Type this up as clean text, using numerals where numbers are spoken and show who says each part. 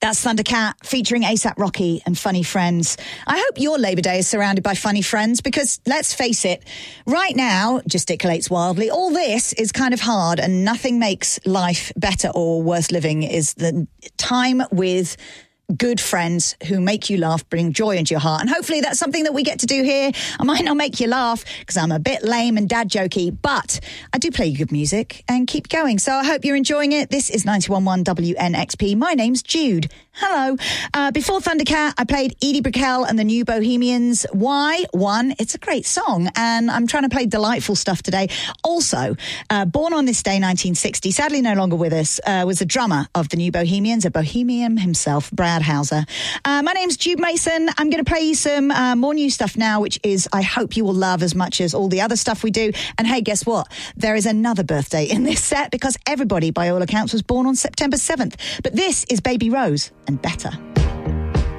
Speaker 1: That's Thundercat featuring A$AP Rocky and Funny Friends. I hope your Labour Day is surrounded by funny friends because, let's face it, right now, gesticulates wildly, all this is kind of hard and nothing makes life better or worth living is the time with good friends who make you laugh, bring joy into your heart. And hopefully that's something that we get to do here. I might not make you laugh because I'm a bit lame and dad jokey, but I do play you good music and keep going. So I hope you're enjoying it. This is 91.1 WNXP. My name's Jude. Hello. Before Thundercat, I played Edie Brickell and the New Bohemians. Why? One, it's a great song, and I'm trying to play delightful stuff today. Also, born on this day, 1960, sadly no longer with us, was the drummer of the New Bohemians, a bohemian himself, Brad Houser. My name's Jude Mason. I'm going to play you some more new stuff now, which is, I hope you will love as much as all the other stuff we do. And hey, guess what? There is another birthday in this set because everybody, by all accounts, was born on September 7th. But this is Baby Rose and Better.